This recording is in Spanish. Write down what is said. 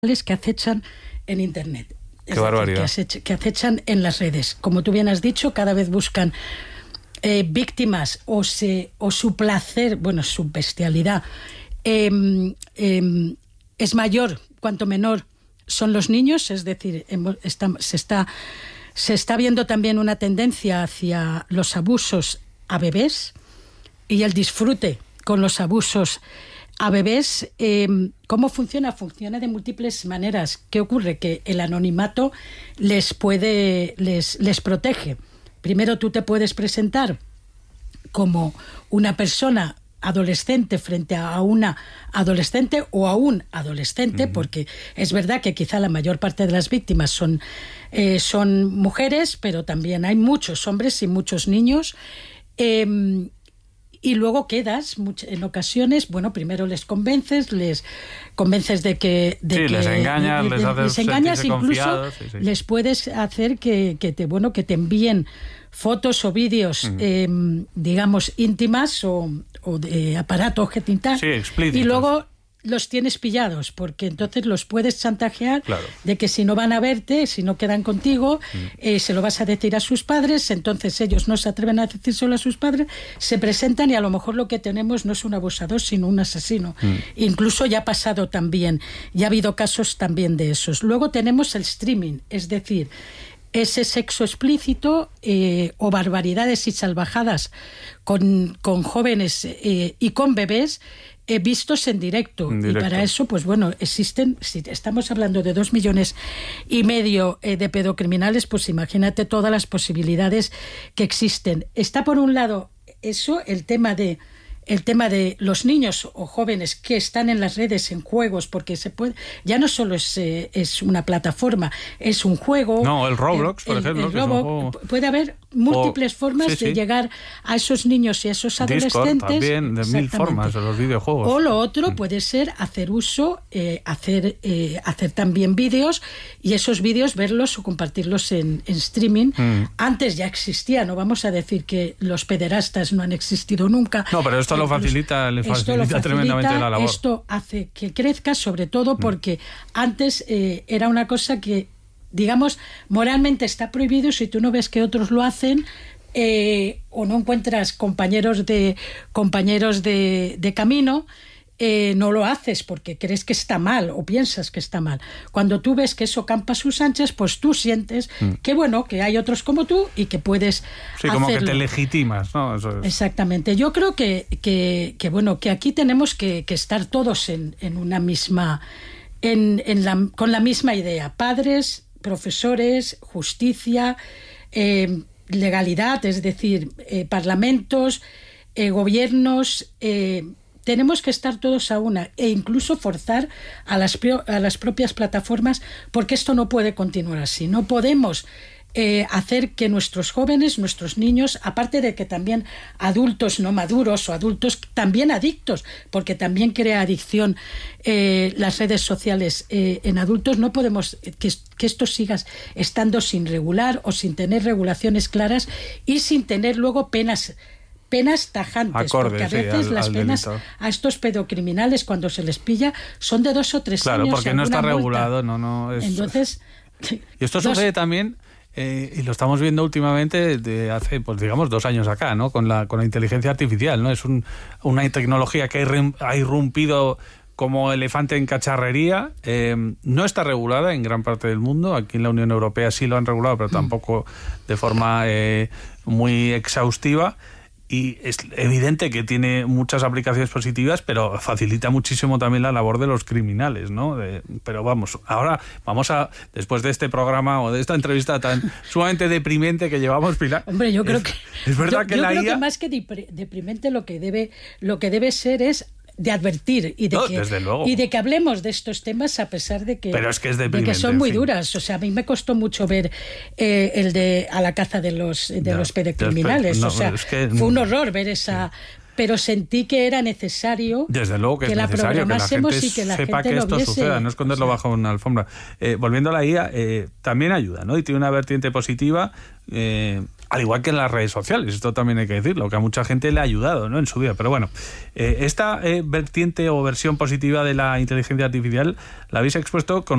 que acechan en Internet. Qué barbaridad. Que acechan en las redes. Como tú bien has dicho, cada vez buscan víctimas o su placer, bueno, su bestialidad es mayor cuanto menor son los niños, es decir, se está viendo también una tendencia hacia los abusos a bebés y el disfrute con los abusos a bebés. ¿Cómo funciona? Funciona de múltiples maneras. ¿Qué ocurre? Que el anonimato les protege. Primero, tú te puedes presentar como una persona adolescente frente a una adolescente o a un adolescente, porque es verdad que quizá la mayor parte de las víctimas son mujeres, pero también hay muchos hombres y muchos niños. Y luego quedas en ocasiones, bueno, primero les convences de que les engañas, les engañas, incluso sí. les puedes hacer que te envíen fotos o vídeos, digamos, íntimas o de aparato genital, explícitos. Y luego los tienes pillados, porque entonces los puedes chantajear, claro, de que si no van a verte, si no quedan contigo, se lo vas a decir a sus padres. Entonces ellos no se atreven a decírselo a sus padres, se presentan y a lo mejor lo que tenemos no es un abusador, sino un asesino. Incluso ya ha pasado también, ya ha habido casos también de esos. Luego tenemos el streaming, es decir, ese sexo explícito o barbaridades y salvajadas con jóvenes y con bebés vistos en directo. Y para eso, pues bueno, existen, si estamos hablando de 2,5 millones de pedocriminales, pues imagínate todas las posibilidades que existen. Está por un lado eso, el tema de los niños o jóvenes que están en las redes en juegos, porque ya no solo es una plataforma, es un juego. No, el Roblox, por ejemplo. El Roblox, puede haber múltiples formas de llegar a esos niños y a esos adolescentes. Discord también, de 1000 formas, de los videojuegos. O lo otro puede ser hacer uso, hacer también vídeos, y esos vídeos verlos o compartirlos en streaming. Antes ya existía, no vamos a decir que los pederastas no han existido nunca. No, pero esto le facilita tremendamente la labor. Esto hace que crezca, sobre todo porque antes era una cosa que, digamos, moralmente está prohibido. Si tú no ves que otros lo hacen, o no encuentras compañeros de camino, no lo haces porque crees que está mal o piensas que está mal. Cuando tú ves que eso campa a sus anchas, pues tú sientes que bueno, que hay otros como tú y que puedes hacerlo. Como que te legitimas, ¿no? Eso es. Exactamente. Yo creo que bueno, que aquí tenemos que estar todos en una misma, con la misma idea. Padres, profesores, justicia, legalidad, es decir, parlamentos, gobiernos. Tenemos que estar todos a una, e incluso forzar a las propias plataformas, porque esto no puede continuar así. No podemos hacer que nuestros jóvenes, nuestros niños, aparte de que también adultos no maduros o adultos también adictos, porque también crea adicción las redes sociales en adultos, no podemos que esto siga estando sin regular o sin tener regulaciones claras y sin tener luego penas tajantes, porque a veces las penas a estos pedocriminales, cuando se les pilla, son de 2 o 3 años. Claro, porque no está regulado, no es. Entonces, y esto sucede también, y lo estamos viendo últimamente de hace, pues digamos, 2 años acá, ¿no? Con la inteligencia artificial, ¿no? Es una tecnología que ha irrumpido como elefante en cacharrería. No está regulada en gran parte del mundo. Aquí en la Unión Europea sí lo han regulado, pero tampoco de forma muy exhaustiva. Y es evidente que tiene muchas aplicaciones positivas, pero facilita muchísimo también la labor de los criminales, ¿no? Pero ahora vamos después de este programa o de esta entrevista tan sumamente deprimente que llevamos, Pilar. Hombre, yo creo que es verdad que la IA... creo que más que deprimente lo que debe ser es de advertir y de que hablemos de estos temas, a pesar de que, pero es que es deprimente, de que son muy duras. O sea, a mí me costó mucho ver el de A la caza de los pedocriminales. Fue un horror ver esa... Pero sentí que era necesario, desde luego que la necesario programásemos que la gente y que la sepa gente que lo esto viese. Suceda, no esconderlo bajo una alfombra. Volviendo a la IA, también ayuda, ¿no? Y tiene una vertiente positiva, al igual que en las redes sociales. Esto también hay que decirlo, que a mucha gente le ha ayudado, ¿no?, en su vida. Pero bueno, esta vertiente o versión positiva de la inteligencia artificial la habéis expuesto con